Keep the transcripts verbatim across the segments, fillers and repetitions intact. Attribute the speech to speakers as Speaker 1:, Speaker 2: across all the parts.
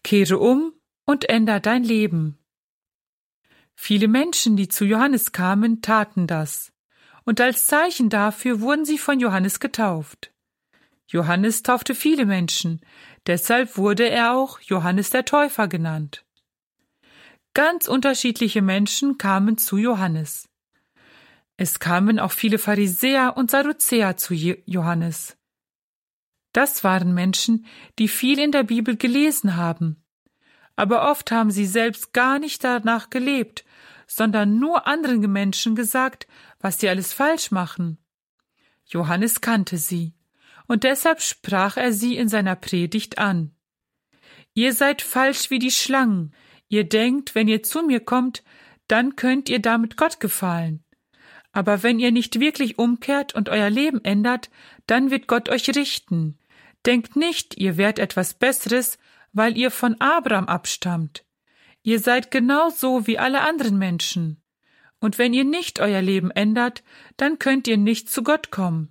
Speaker 1: Kehre um und änder dein Leben. Viele Menschen, die zu Johannes kamen, taten das, und als Zeichen dafür wurden sie von Johannes getauft. Johannes taufte viele Menschen, deshalb wurde er auch Johannes der Täufer genannt. Ganz unterschiedliche Menschen kamen zu Johannes. Es kamen auch viele Pharisäer und Sadduzäer zu Johannes. Das waren Menschen, die viel in der Bibel gelesen haben. Aber oft haben sie selbst gar nicht danach gelebt, sondern nur anderen Menschen gesagt, was sie alles falsch machen. Johannes kannte sie, und deshalb sprach er sie in seiner Predigt an. Ihr seid falsch wie die Schlangen. Ihr denkt, wenn ihr zu mir kommt, dann könnt ihr damit Gott gefallen. Aber wenn ihr nicht wirklich umkehrt und euer Leben ändert, dann wird Gott euch richten. Denkt nicht, ihr wärt etwas Besseres, weil ihr von Abraham abstammt. Ihr seid genauso wie alle anderen Menschen. Und wenn ihr nicht euer Leben ändert, dann könnt ihr nicht zu Gott kommen.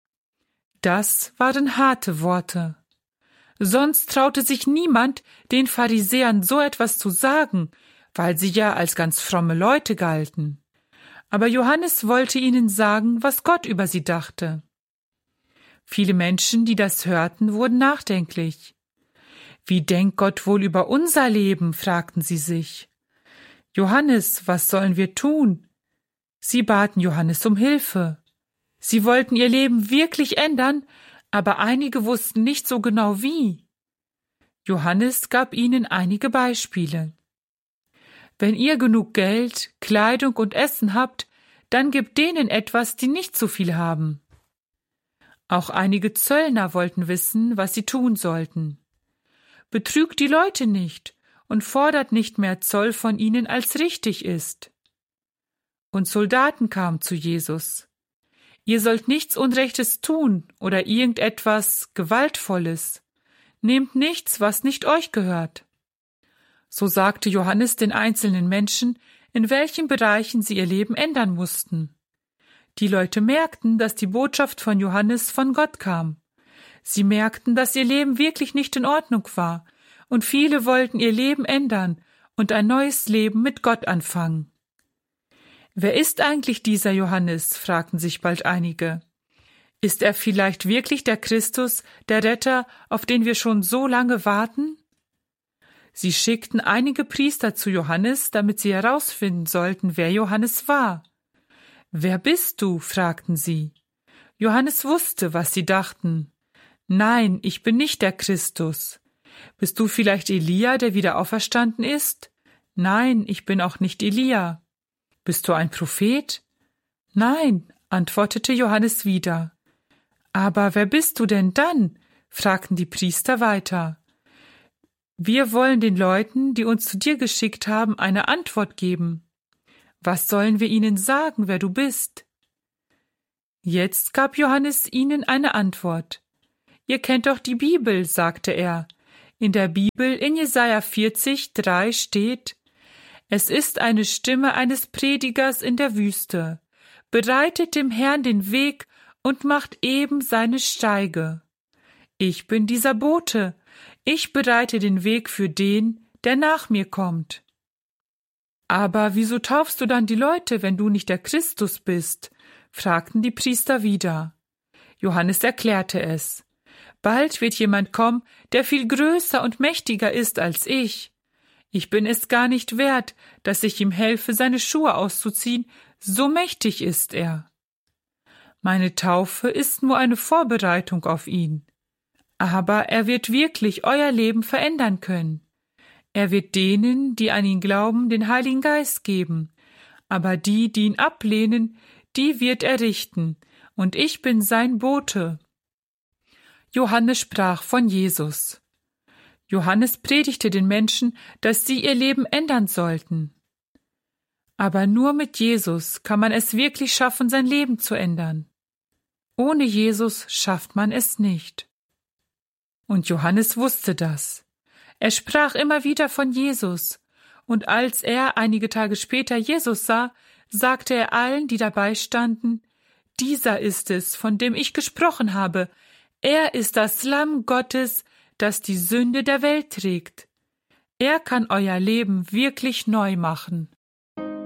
Speaker 1: Das waren harte Worte. Sonst traute sich niemand, den Pharisäern so etwas zu sagen, weil sie ja als ganz fromme Leute galten. Aber Johannes wollte ihnen sagen, was Gott über sie dachte. Viele Menschen, die das hörten, wurden nachdenklich. Wie denkt Gott wohl über unser Leben, fragten sie sich. Johannes, was sollen wir tun? Sie baten Johannes um Hilfe. Sie wollten ihr Leben wirklich ändern, aber einige wussten nicht so genau wie. Johannes gab ihnen einige Beispiele. Wenn ihr genug Geld, Kleidung und Essen habt, dann gebt denen etwas, die nicht so viel haben. Auch einige Zöllner wollten wissen, was sie tun sollten. Betrügt die Leute nicht und fordert nicht mehr Zoll von ihnen, als richtig ist. Und Soldaten kamen zu Jesus. Ihr sollt nichts Unrechtes tun oder irgendetwas Gewaltvolles. Nehmt nichts, was nicht euch gehört. So sagte Johannes den einzelnen Menschen, in welchen Bereichen sie ihr Leben ändern mussten. Die Leute merkten, dass die Botschaft von Johannes von Gott kam. Sie merkten, dass ihr Leben wirklich nicht in Ordnung war, und viele wollten ihr Leben ändern und ein neues Leben mit Gott anfangen. Wer ist eigentlich dieser Johannes? Fragten sich bald einige. Ist er vielleicht wirklich der Christus, der Retter, auf den wir schon so lange warten? Sie schickten einige Priester zu Johannes, damit sie herausfinden sollten, wer Johannes war. »Wer bist du?« fragten sie. Johannes wusste, was sie dachten. »Nein, ich bin nicht der Christus. Bist du vielleicht Elia, der wieder auferstanden ist?« »Nein, ich bin auch nicht Elia.« »Bist du ein Prophet?« »Nein«, antwortete Johannes wieder. »Aber wer bist du denn dann?« fragten die Priester weiter. »Wir wollen den Leuten, die uns zu dir geschickt haben, eine Antwort geben. Was sollen wir ihnen sagen, wer du bist?« Jetzt gab Johannes ihnen eine Antwort. »Ihr kennt doch die Bibel«, sagte er. In der Bibel in Jesaja vierzig, drei steht: »Es ist eine Stimme eines Predigers in der Wüste. Bereitet dem Herrn den Weg und macht eben seine Steige. Ich bin dieser Bote. Ich bereite den Weg für den, der nach mir kommt.« »Aber wieso taufst du dann die Leute, wenn du nicht der Christus bist?« fragten die Priester wieder. Johannes erklärte es. »Bald wird jemand kommen, der viel größer und mächtiger ist als ich. Ich bin es gar nicht wert, dass ich ihm helfe, seine Schuhe auszuziehen, so mächtig ist er. Meine Taufe ist nur eine Vorbereitung auf ihn. Aber er wird wirklich euer Leben verändern können. Er wird denen, die an ihn glauben, den Heiligen Geist geben. Aber die, die ihn ablehnen, die wird er richten. Und ich bin sein Bote.« Johannes sprach von Jesus. Johannes predigte den Menschen, dass sie ihr Leben ändern sollten. Aber nur mit Jesus kann man es wirklich schaffen, sein Leben zu ändern. Ohne Jesus schafft man es nicht. Und Johannes wusste das. Er sprach immer wieder von Jesus, und als er einige Tage später Jesus sah, sagte er allen, die dabei standen: »Dieser ist es, von dem ich gesprochen habe. Er ist das Lamm Gottes, das die Sünde der Welt trägt. Er kann euer Leben wirklich neu machen.